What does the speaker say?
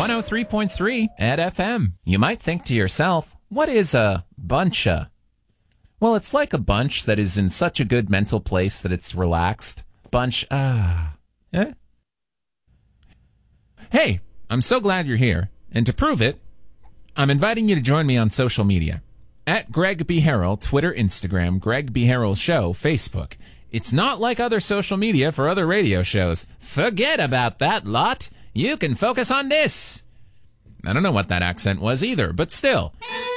103.3 at FM. You might think to yourself, what is a buncha? Well, it's like a bunch that is in such a good mental place that it's relaxed. Bunch, eh? Hey, I'm so glad you're here. And to prove it, I'm inviting you to join me on social media. At Greg B. Harrell, Twitter, Instagram, Greg B. Harrell Show, Facebook. It's not like other social media for other radio shows. Forget about that lot. You can focus on this. I don't know what that accent was either, but still.